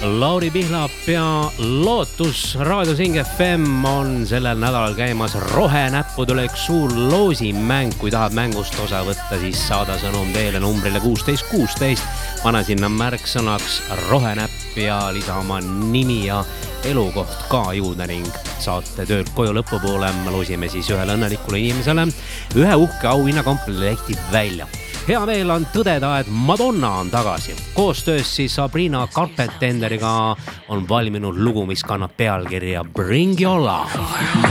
Lauri Pihlap ja Lootus Raadios Hing FM on sellel nädalal käimas rohenäppudele üks suur loosimäng. Kui tahad mängust osa võtta, siis saada sõnum teele numbrile 1616. Pane sinna märksõnaks rohenäpp ja lisa oma nimi ja elukoht ka juurde ning saate töölt koju lõpupoole. Me loosime siis ühele õnnelikule inimesele ühe uhke auhinnakomplekti välja. Hea meel on tõdeda, et Madonna on tagasi. Koostöös siis Sabrina Carpentenderiga on valminud lugu, mis kannab pealkirja Bring Your Love.